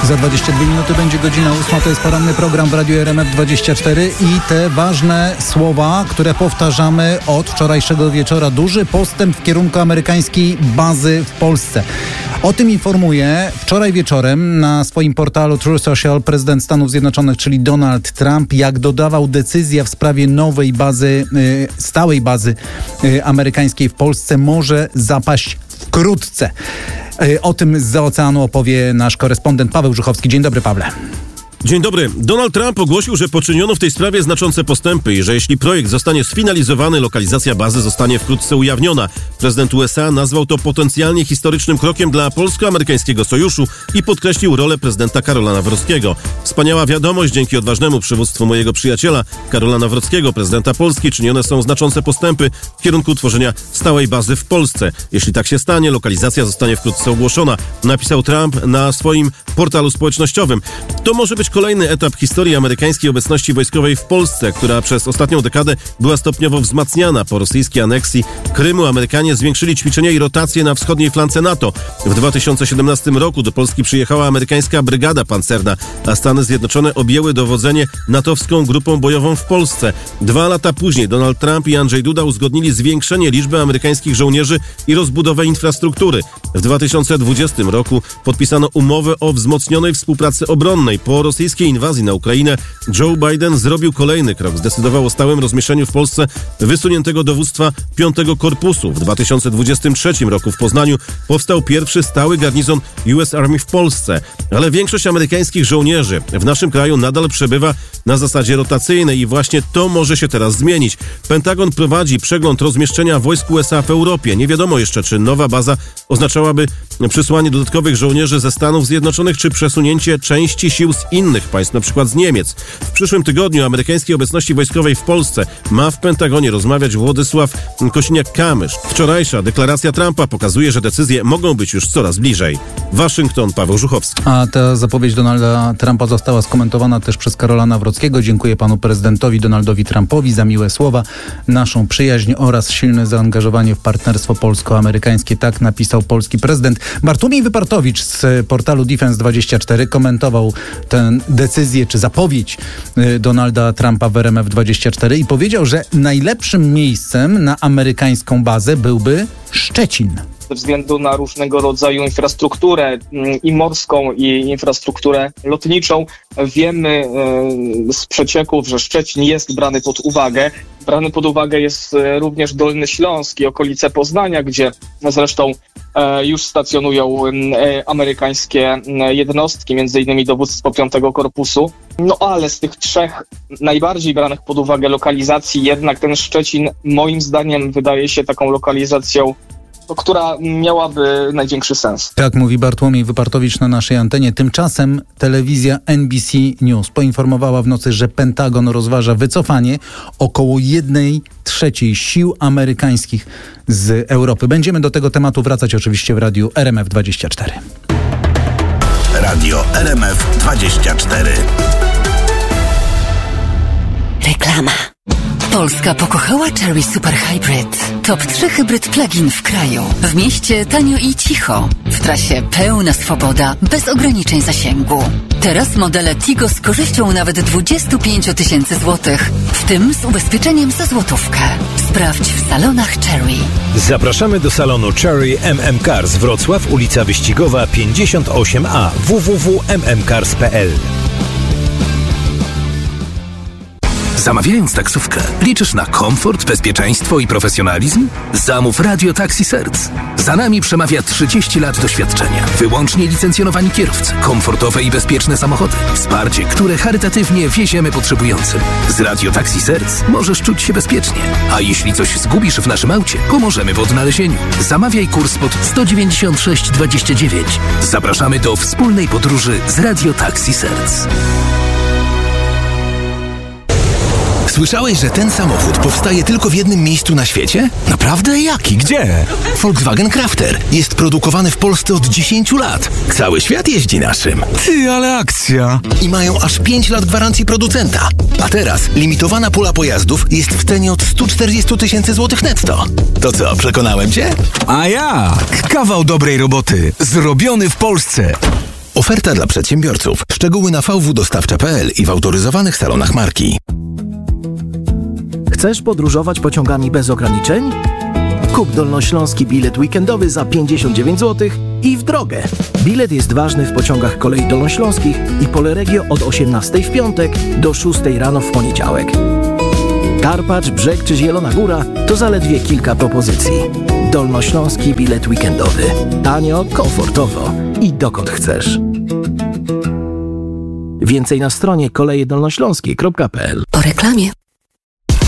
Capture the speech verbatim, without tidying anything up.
Za dwadzieścia dwie minuty będzie godzina ósma. To jest poranny program w Radiu R M F dwadzieścia cztery i te ważne słowa, które powtarzamy od wczorajszego wieczora. Duży postęp w kierunku amerykańskiej bazy w Polsce. O tym informuje wczoraj wieczorem na swoim portalu Truth Social prezydent Stanów Zjednoczonych, czyli Donald Trump. Jak dodawał, decyzja w sprawie nowej bazy, yy, stałej bazy yy, amerykańskiej w Polsce może zapaść wkrótce. Yy, o tym zza oceanu opowie nasz korespondent Paweł Żuchowski. Dzień dobry, Pawle. Dzień dobry. Donald Trump ogłosił, że poczyniono w tej sprawie znaczące postępy i że jeśli projekt zostanie sfinalizowany, lokalizacja bazy zostanie wkrótce ujawniona. Prezydent U S A nazwał to potencjalnie historycznym krokiem dla polsko-amerykańskiego sojuszu i podkreślił rolę prezydenta Karola Nawrockiego. Wspaniała wiadomość, dzięki odważnemu przywództwu mojego przyjaciela Karola Nawrockiego, prezydenta Polski, czynione są znaczące postępy w kierunku tworzenia stałej bazy w Polsce. Jeśli tak się stanie, lokalizacja zostanie wkrótce ogłoszona, napisał Trump na swoim portalu społecznościowym. To może być kolejny etap historii amerykańskiej obecności wojskowej w Polsce, która przez ostatnią dekadę była stopniowo wzmacniana. Po rosyjskiej aneksji Krymu Amerykanie zwiększyli ćwiczenia i rotacje na wschodniej flance NATO. W dwa tysiące siedemnastym roku do Polski przyjechała amerykańska brygada pancerna, a Stany Zjednoczone objęły dowodzenie natowską grupą bojową w Polsce. Dwa lata później Donald Trump i Andrzej Duda uzgodnili zwiększenie liczby amerykańskich żołnierzy i rozbudowę infrastruktury. W dwa tysiące dwudziestym roku podpisano umowę o wzmocnionej współpracy obronnej. Po rosyjskiej inwazji na Ukrainę Joe Biden zrobił kolejny krok. Zdecydował o stałym rozmieszczeniu w Polsce wysuniętego dowództwa piątego Korpusu. W dwa tysiące dwudziestym trzecim roku w Poznaniu powstał pierwszy stały garnizon U S Army w Polsce. Ale większość amerykańskich żołnierzy w naszym kraju nadal przebywa na zasadzie rotacyjnej i właśnie to może się teraz zmienić. Pentagon prowadzi przegląd rozmieszczenia wojsk U S A w Europie. Nie wiadomo jeszcze, czy nowa baza oznaczałaby przysłanie dodatkowych żołnierzy ze Stanów Zjednoczonych, czy przesunięcie części sił z innych państw, na przykład z Niemiec. W przyszłym tygodniu o amerykańskiej obecności wojskowej w Polsce ma w Pentagonie rozmawiać Władysław Kosiniak-Kamysz. Wczorajsza deklaracja Trumpa pokazuje, że decyzje mogą być już coraz bliżej. Waszyngton, Paweł Żuchowski. A ta zapowiedź Donalda Trumpa została skomentowana też przez Karola Nawrockiego. Dziękuję panu prezydentowi Donaldowi Trumpowi za miłe słowa, naszą przyjaźń oraz silne zaangażowanie w partnerstwo polsko-amerykańskie. Tak napisał polski prezydent. Bartłomiej Wypartowicz z portalu Defense dwadzieścia cztery komentował tę decyzję czy zapowiedź Donalda Trumpa w R M F dwadzieścia cztery i powiedział, że najlepszym miejscem na amerykańską bazę byłby Szczecin. Ze względu na różnego rodzaju infrastrukturę i morską, i infrastrukturę lotniczą, wiemy z przecieków, że Szczecin jest brany pod uwagę. Brany pod uwagę jest również Dolny Śląsk i okolice Poznania, gdzie zresztą już stacjonują amerykańskie jednostki, między innymi dowództwo piątego Korpusu. No ale z tych trzech najbardziej branych pod uwagę lokalizacji jednak ten Szczecin moim zdaniem wydaje się taką lokalizacją, która miałaby największy sens. Tak mówi Bartłomiej Wypartowicz na naszej antenie. Tymczasem telewizja N B C News poinformowała w nocy, że Pentagon rozważa wycofanie około jednej trzeciej sił amerykańskich z Europy. Będziemy do tego tematu wracać oczywiście w Radiu R M F dwadzieścia cztery. Radio R M F dwadzieścia cztery. Reklama. Polska pokochała Chery Super Hybrid. Top trzy hybryd plug-in w kraju. W mieście tanio i cicho. W trasie pełna swoboda, bez ograniczeń zasięgu. Teraz modele Tigo z korzyścią nawet dwadzieścia pięć tysięcy złotych, w tym z ubezpieczeniem za złotówkę. Sprawdź w salonach Chery. Zapraszamy do salonu Chery M M Cars Wrocław, ulica Wyścigowa pięćdziesiąt osiem A, w w w kropka m m cars kropka p l. Zamawiając taksówkę, liczysz na komfort, bezpieczeństwo i profesjonalizm? Zamów Radio Taxi Serc. Za nami przemawia trzydzieści lat doświadczenia. Wyłącznie licencjonowani kierowcy, komfortowe i bezpieczne samochody, wsparcie, które charytatywnie wieziemy potrzebującym. Z Radio Taxi Serc możesz czuć się bezpiecznie. A jeśli coś zgubisz w naszym aucie, pomożemy w odnalezieniu. Zamawiaj kurs pod sto dziewięćdziesiąt sześć dwadzieścia dziewięć. Zapraszamy do wspólnej podróży z Radio Taxi Serc. Słyszałeś, że ten samochód powstaje tylko w jednym miejscu na świecie? Naprawdę? Jaki? Gdzie? Volkswagen Crafter. Jest produkowany w Polsce od dziesięciu lat. Cały świat jeździ naszym. Ty, ale akcja! I mają aż pięć lat gwarancji producenta. A teraz limitowana pula pojazdów jest w cenie od stu czterdziestu tysięcy złotych netto. To co, przekonałem cię? A jak? Kawał dobrej roboty. Zrobiony w Polsce. Oferta dla przedsiębiorców. Szczegóły na v w dostawcza kropka p l i w autoryzowanych salonach marki. Chcesz podróżować pociągami bez ograniczeń? Kup dolnośląski bilet weekendowy za pięćdziesiąt dziewięć złotych i w drogę. Bilet jest ważny w pociągach kolei dolnośląskich i Poleregio od osiemnastej w piątek do szóstej rano w poniedziałek. Karpacz, Brzeg czy Zielona Góra to zaledwie kilka propozycji. Dolnośląski bilet weekendowy. Tanio, komfortowo i dokąd chcesz. Więcej na stronie koleje dolnośląskie kropka p l. Po reklamie.